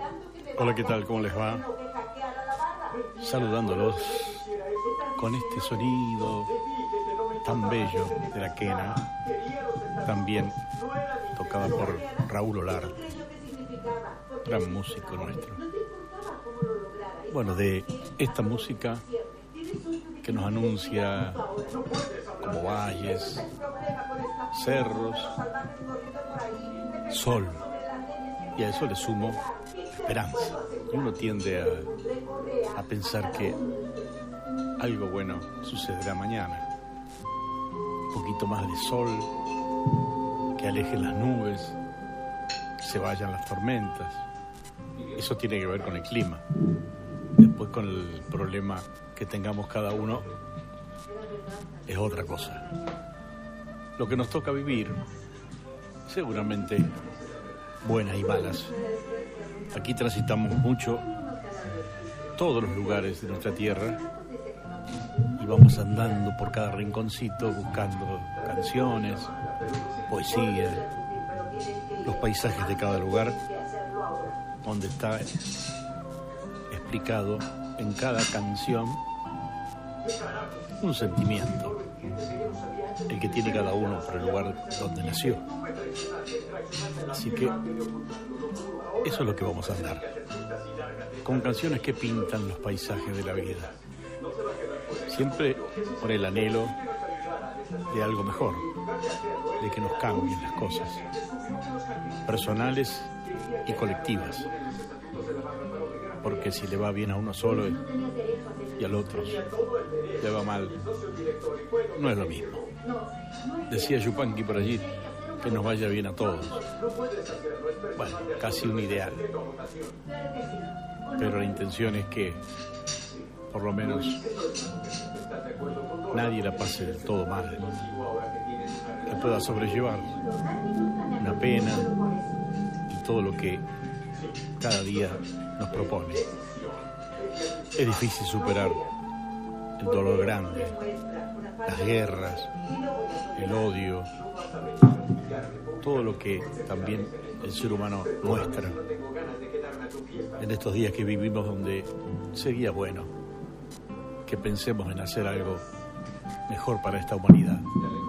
Hola, ¿qué tal? ¿Cómo les va? Saludándolos con este sonido tan bello de la quena, también tocada por Raúl Olar, gran músico nuestro. Bueno, de esta música que nos anuncia como valles, cerros, sol, y a eso le sumo esperanza. Y uno tiende a pensar que algo bueno sucederá mañana. Un poquito más de sol, que alejen las nubes, que se vayan las tormentas. Eso tiene que ver con el clima. Después, con el problema que tengamos cada uno, es otra cosa. Lo que nos toca vivir, seguramente buenas y malas. Aquí transitamos mucho todos los lugares de nuestra tierra y vamos andando por cada rinconcito buscando canciones, poesía, los paisajes de cada lugar, donde está explicado en cada canción un sentimiento, el que tiene cada uno por el lugar donde nació. Así que eso es lo que vamos a andar, con canciones que pintan los paisajes de la vida, siempre por el anhelo de algo mejor, de que nos cambien las cosas, personales y colectivas, porque si le va bien a uno solo y al otro le va mal, no es lo mismo. Decía Yupanqui por allí, que nos vaya bien a todos. Bueno, casi un ideal, pero la intención es que por lo menos nadie la pase del todo mal, que pueda sobrellevar una pena y todo lo que cada día nos propone. Es difícil superar el dolor grande, las guerras, el odio, todo lo que también el ser humano muestra en estos días que vivimos, donde sería bueno que pensemos en hacer algo mejor para esta humanidad,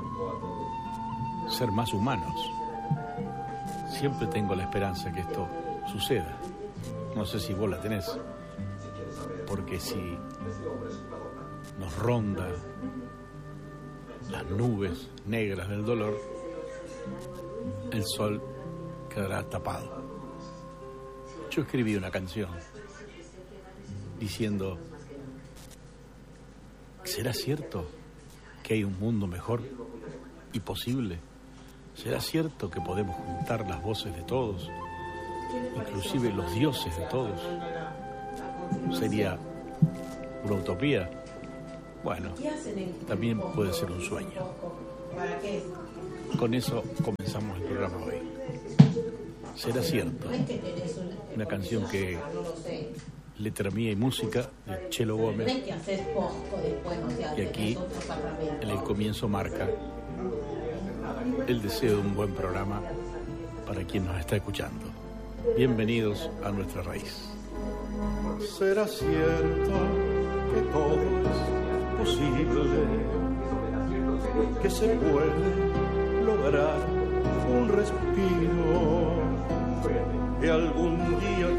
ser más humanos. Siempre tengo la esperanza que esto suceda. No sé si vos la tenés, porque si nos ronda las nubes negras del dolor, el sol quedará tapado. Yo escribí una canción diciendo: ¿será cierto que hay un mundo mejor y posible? ¿Será cierto que podemos juntar las voces de todos, inclusive los dioses de todos? ¿Sería una utopía? Bueno, también puede ser un sueño. Con eso comenzamos el programa hoy. ¿Será cierto? Una canción que letra mía y música de Chelo Gómez, y aquí en el comienzo marca el deseo de un buen programa para quien nos está escuchando. Bienvenidos a nuestra raíz. ¿Será cierto que todo es posible? Que se puede lograr un respiro, que algún día